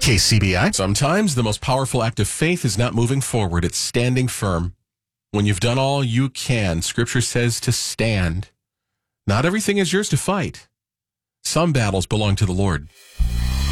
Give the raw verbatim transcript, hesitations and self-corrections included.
K C B I. Sometimes the most powerful act of faith is not moving forward, it's standing firm. When you've done all you can, Scripture says to stand. Not everything is yours to fight. Some battles belong to the Lord.